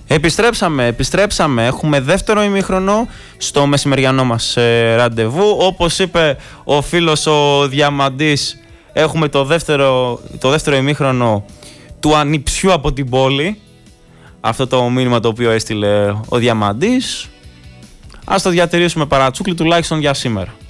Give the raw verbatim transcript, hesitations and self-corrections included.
Επιστρέψαμε, επιστρέψαμε. Έχουμε δεύτερο ημίχρονο στο μεσημεριανό μας ε, ραντεβού. Όπως είπε ο φίλος ο Διαμαντής, έχουμε το δεύτερο, το δεύτερο ημίχρονο του ανιψιού από την πόλη. Αυτό το μήνυμα το οποίο έστειλε ο Διαμαντής. Ας το διατηρήσουμε παρατσούκλι τουλάχιστον για σήμερα.